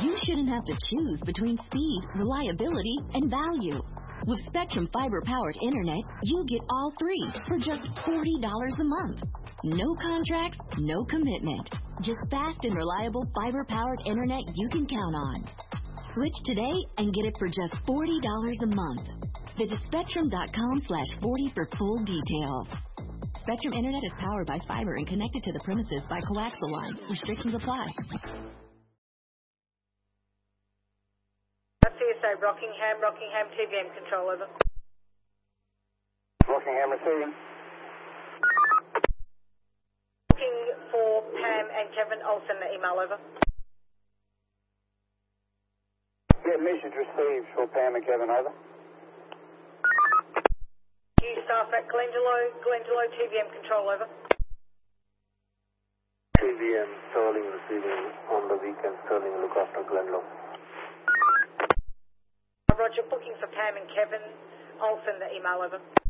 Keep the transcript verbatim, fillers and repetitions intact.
you shouldn't have to choose between speed, reliability, and value. With Spectrum fiber-powered internet, you get all three for just forty dollars a month. No contracts, no commitment. Just fast and reliable fiber-powered internet you can count on. Switch today and get it for just forty dollars a month. Visit spectrum.com slash 40 for full details. Spectrum Internet is powered by fiber and connected to the premises by coaxial lines. Restrictions apply. C S A Rockingham, Rockingham T V M control, over. Rockingham receiving. Looking for Pam and Kevin Olsen, the email, over. Yeah, message received for Pam and Kevin, over. You staff at Glendalo, Glendalo T V M control, over. T V M Sterling receiving on the weekend. Sterling look after Glendalo. Roger, booking for Pam and Kevin Olsen, the email, over.